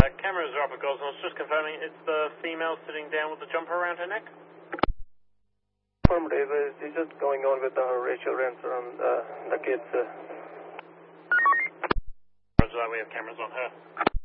Cameras are up at Gosnells. Just confirming it's the female sitting down with the jumper around her neck? Affirmative. She's just going on with her racial ransom on the kids. Roger that, we have cameras on her.